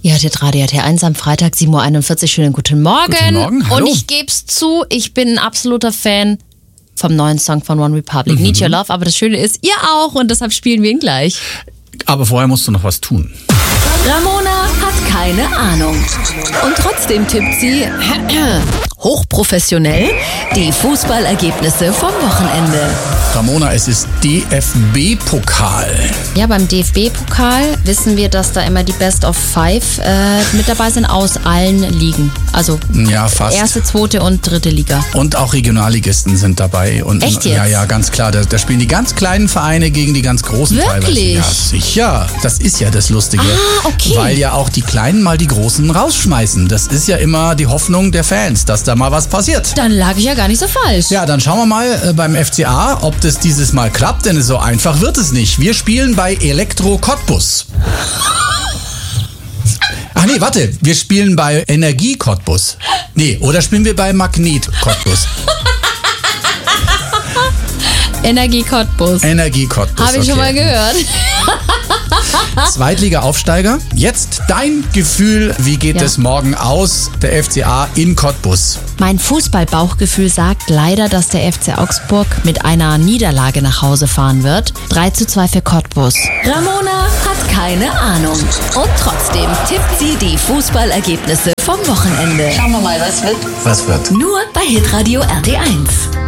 Ihr hört Radio RT1 am Freitag, 7.41 Uhr. Schönen guten Morgen. Guten Morgen, hallo. Und ich geb's zu, ich bin ein absoluter Fan vom neuen Song von One Republic, Need Your Love. Aber das Schöne ist, ihr auch und deshalb spielen wir ihn gleich. Aber vorher musst du noch was tun. Ramona hat keine Ahnung. Und trotzdem tippt sie hochprofessionell die Fußballergebnisse vom Wochenende. Ramona, es ist DFB-Pokal. Ja, beim DFB-Pokal wissen wir, dass da immer die Best of Five mit dabei sind aus allen Ligen. Also Ja, fast. erste, zweite und dritte Liga. Und auch Regionalligisten sind dabei. Und, Echt jetzt? Ja, ganz klar. Da spielen die ganz kleinen Vereine gegen die ganz großen teilweise. Wirklich? Ja, sicher. Das ist ja das Lustige. Ah, okay. Weil ja auch die Kleinen mal die Großen rausschmeißen. Das ist ja immer die Hoffnung der Fans, dass da mal was passiert. Dann lag ich ja gar nicht so falsch. Ja, dann schauen wir mal beim FCA, ob das dieses Mal klappt, denn so einfach wird es nicht. Wir spielen bei Elektro Cottbus. Ach nee, warte, wir spielen bei Energie Cottbus. Nee, oder spielen wir bei Magnet Cottbus? Energie Cottbus. Energie Cottbus. Habe ich schon mal gehört. Zweitliga-Aufsteiger. Jetzt dein Gefühl, wie geht es morgen aus, der FCA in Cottbus? Mein Fußballbauchgefühl sagt leider, dass der FC Augsburg mit einer Niederlage nach Hause fahren wird. 3:2 für Cottbus. Ramona hat keine Ahnung. Und trotzdem tippt sie die Fußballergebnisse vom Wochenende. Schauen wir mal, was wird. Was wird? Nur bei Hitradio RT1.